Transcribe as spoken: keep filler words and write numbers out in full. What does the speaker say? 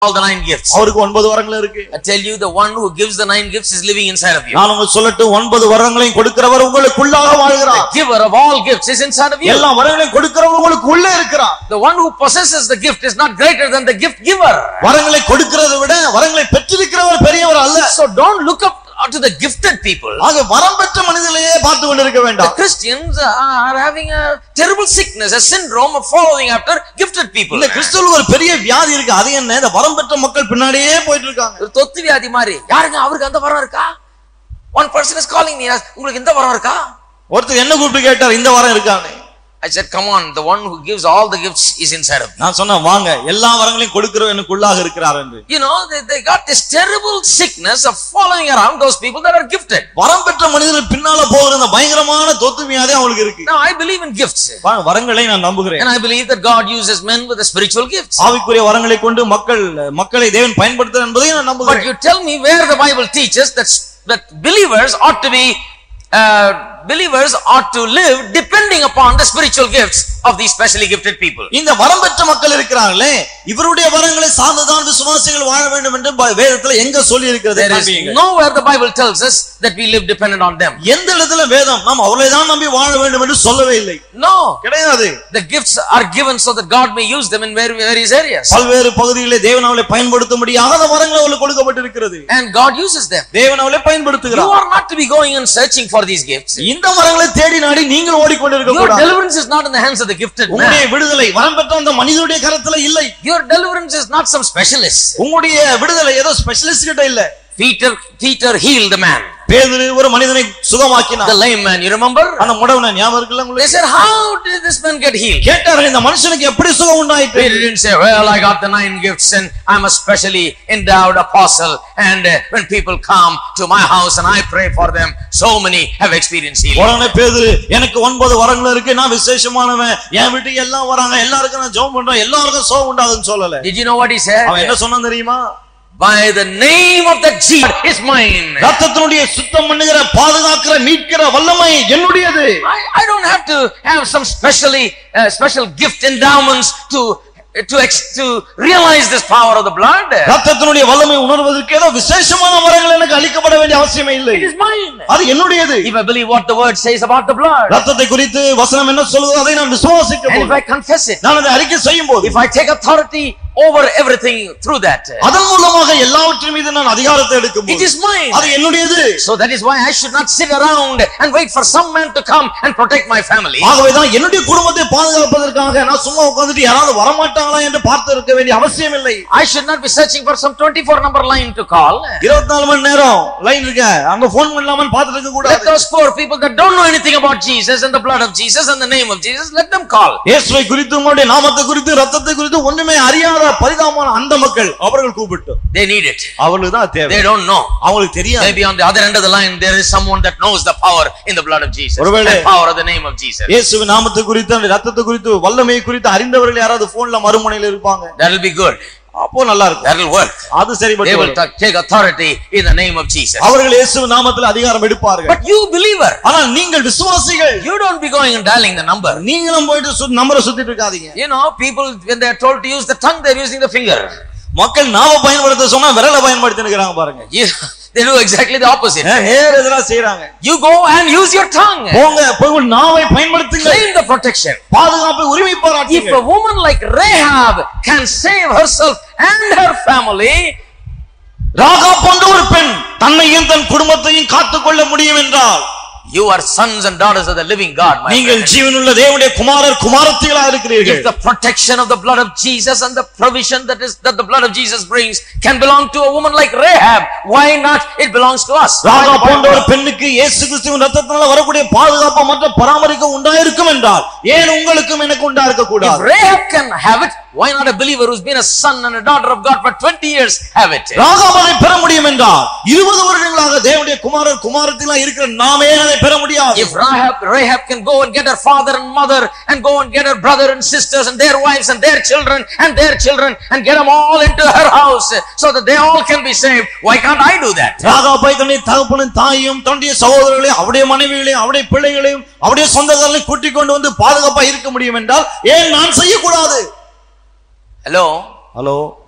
all the nine gifts. அவருக்கு ஒன்பது வரங்கள் இருக்கு. I tell you, the one who gives the nine gifts is living inside of you. நான் உங்களுக்கு சொல்லட்டு ஒன்பது வரங்களையும் கொடுக்கிறவர் உங்களுக்குள்ளாக வாழ்கிறார். The giver of all gifts is inside of you. எல்லா வரங்களையும் கொடுக்கிறவர் உங்களுக்குள்ளே இருக்கிறார். The one who possesses the gift is not greater than the gift giver. வரங்களை கொடுக்கிறதை விட வரங்களை பெற்றிருக்கிறவர் பெரியவர் அல்ல. So don't look up to the gifted people. ஆக வரம் பெற்ற மனிதர்களையே பார்த்து கொண்டிருக்க வேண்டாம். The Christians are having a terrible sickness, a syndrome of following after gifted people. இந்த கிறிஸ்துவுக்கு ஒரு பெரிய வியாதி இருக்கு. அது என்ன? இந்த வரம் பெற்ற மக்கள் பின்னாடியே போயிட்டு இருக்காங்க. ஒரு தொத்து வியாதி மாதிரி. யாருங்க அவருக்கு அந்த வரம் இருக்கா? One person is calling me, உங்களுக்கு இந்த வரம் இருக்கா? ஒருத்தர் என்ன கூப்பிட்டு கேட்டார், இந்த வரம் இருக்கானே. I said, come on, the one who gives all the gifts is inside of me. நான் சொன்னேன், வாங்க, எல்லா வரங்களையும் கொடுக்கிறவர் எனக்குள்ளாக இருக்கிறார் என்று. You know, they, they got this terrible sickness of following around those people that are gifted. வரம் பெற்ற மனிதர்கள் பின்னால போகிற அந்த பயங்கரமான தொத்து வியாதி அவங்களுக்கு இருக்கு. Now I believe in gifts. வரங்களை நான் நம்புகிறேன். And I believe that God uses men with the spiritual gifts. ஆவிக்குரிய வரங்களை கொண்டு மக்கள் மக்களை தேவன் பயன்படுத்துகிறார் என்பதை நான் நம்புகிறேன். But you tell me where the Bible teaches that that believers ought to be uh, believers ought to live depending upon the spiritual gifts of these specially gifted people. இந்த வரம் பெற்ற மக்கள் இருக்கிறார்களே, இவருடைய வரங்களை சார்ந்துதான் விசுவாசிகள் வாழ வேண்டும் என்று வேதத்துல எங்க சொல்லி இருக்கிறது? There is nowhere the Bible tells us that we live dependent on them. எந்த இடத்துல வேதம் நாம் அவர்களை தான் நம்பி வாழ வேண்டும் என்று சொல்லவே இல்லை. No, கிடையாது. The gifts are given so that God may use them in various areas. பல்வேறு பகுதிகளிலே தேவன் அவர்களை பயன்படுத்தும்படியாக அந்த வரங்கள் அவர்களுக்கு கொடுக்கப்பட்டிருக்கிறது. And God uses them. தேவன் அவர்களை பயன்படுத்துகிறார். You are not to be going and searching for these gifts. இந்த வரங்களை தேடி நாடி நீங்கள் ஓடிக்கொண்டிருக்க கூடாது. Your deliverance is not in the hands of the gifted man. உங்களுடைய விடுதலை வரம் பெற்ற அந்த மனிதனுடைய கரத்துல இல்லை. Your deliverance is not some specialist. உங்களுடைய விடுதலை ஏதோ ஸ்பெஷலிஸ்ட் கிட்ட இல்ல. Peter Peter healed the man. பேதுரு ஒரு மனிதனை சுகமாக்கினார். The lame man, you remember? அந்த முடவனை ஞாபகம் இருக்குல்ல உங்களுக்கு? They said, how did this man get healed? கேட்டார்கள், இந்த மனுஷனுக்கு எப்படி சுகம் உண்டாயிற்று? Peter didn't say, well, I got the nine gifts and I'm a specially endowed apostle, and uh, when people come to my house and I pray for them, so many have experienced healing. உடனே பேதுரு, எனக்கு ஒன்பது வரங்கள் இருக்கு, நான் விசேஷமானவன், என் வீட்டுக்கு எல்லாம் வராங்க, எல்லாருக்கும் நான் ஜெபம் பண்றேன், எல்லாருக்கும் சுகம் உண்டாகுதுன்னு சொல்லல. Did you know what he said? அவன் என்ன சொன்னான் தெரியுமா? By the name of the Jesus is mine. ரத்தத்தினுடைய சுத்தம் பண்ணுகிற பாதுகாக்கிற மீட்கிற வல்லமை என்னுடையது. I, I don't have to have some specially uh, special gift endowments to to to realize this power of the blood. ரத்தத்தினுடைய வல்லமை உணர்வதற்கு ஏதோ விசேஷமான வரங்கள் எனக்கு அளிக்கப்பட வேண்டிய அவசியமே இல்லை. It is mine. அது என்னுடையது. If I believe what the word says about the blood, ரத்தத்தை குறித்து வசனம் என்ன சொல்லுதோ அதை நான் விசுவாசிக்க and if I confess it, நான் அதை அறிக்கை செய்யும்போது, if I take authority over everything through that, அதன் மூலமாக எல்லாவற்றின் மீது நான் அதிகாரத்தை எடுக்கும்போது, it is mine. அது என்னுடையது. So that is why I should not sit around and wait for some man to come and protect my family. ஆகவே தான் என்னுடைய குடும்பத்தை பாதுகாப்பதற்காக நான் சும்மா உட்கார்ந்துட்டு யாராவது வர மாட்டாங்களா என்று பார்த்து இருக்க வேண்டிய அவசியம் இல்லை. I should not be searching for some twenty-four number line to call. இருபத்தி நாலு மணி நேரம் லைன் இருக்க அங்க போன் பண்ணலாமா பார்த்துட்டு இருக்க கூடாது. Let those poor people that don't know anything about Jesus and the blood of Jesus and the name of Jesus, let them call. இயேசுவை குறித்து, உம்முடைய நாமத்தை குறித்து, ரத்தத்தை குறித்து ஒண்ணுமே அறியாத பரிதாபமான அந்த மக்கள் அவர்கள் கூப்பிட்டு, they need it. அவங்களுக்கு தான் தேவை. They don't know. அவங்களுக்கு தெரியாது. Maybe on the other end of the line there is someone that knows the power in the blood of Jesus, the power of the name of Jesus. இயேசுவின் நாமத்தை குறித்து, அந்த ரத்தத்தை குறித்து, வல்லமையை குறித்து அறிந்தவர்கள் யாராவது போன்ல மறுமுனையில் இருப்பாங்க. That will be good. அப்போ நல்லா இருக்கும். That will work. அது சரிபட்டு they will take authority in the name of Jesus. அவர்கள் இயேசுவின் நாமத்தில் அதிகாரம் எடுப்பார்கள். But you believer, ஆனால் நீங்கள் விசுவாசிகள், you don't be going and dialing the number. நீங்களும் போயிட்டு நம்பரை சுத்திட்டு இருக்காதீங்க. You know, people when they are told to use the tongue, they are using the finger. மக்கள் நாவை பயன்படுத்த சொன்னா விரலை பயன்படுத்தி நிக்கிறாங்க பாருங்க. They do exactly the opposite. நேர் எதிரா செய்றாங்க. You go and use your tongue. போங்க போய் உங்க நாவை பயன்படுத்துங்க. Claim the protection. பாதுகாப்பை உரிமை பாராட்டுங்க. If a woman like Rahab can save herself and her family, Rahab போன்ற ஒரு பெண் தன்னையும் தன் குடும்பத்தையும் காத்துக்கொள்ள முடியும் என்றால், you are sons and daughters of the living God, my நீங்கள் ஜீவனுள்ள தேவனுடைய குமாரர் குமாரத்திகளா இருக்கிறீர்கள். If the protection of the blood of Jesus and the provision that is that the blood of Jesus brings can belong to a woman like Rahab, why not it belongs to us? Rahab போன்ற ஒரு பெண்ணுக்கு இயேசு கிறிஸ்துவின் இரத்தத்தினால வரக்கூடிய பாதுகாப்பு மற்றும் பராமரிப்பு உண்டாயிருக்கும் என்றால், ஏன் உங்களுக்கும் எனக்கு உண்டாயிருக்க கூடாது? If Rahab can have it, why not a believer who's been a son and a daughter of God for twenty years have it? ராகாபை பெற முடியும் என்றால் இருபது வருடங்களாக தேவனுடைய குமாரர் குமாரத்திகளா இருக்கிற நாமே அதை பெற முடியாது. If Rahab Rahab can go and get her father and mother and go and get her brother and sisters and their wives and their children and their children and get them all into her house so that they all can be saved, why can't I do that? ராகாபை தன்னுடைய தகப்பனும் தாயும் தன்னுடைய சகோதரர்களையும் அவருடைய மனைவிகளையும் அவருடைய பிள்ளைகளையும் அவருடைய சொந்தக்காரர்களையும் கூட்டிக் கொண்டு வந்து பாதுகாப்பா இருக்க முடியும் என்றால் ஏன் நான் செய்யக்கூடாது? Hello hello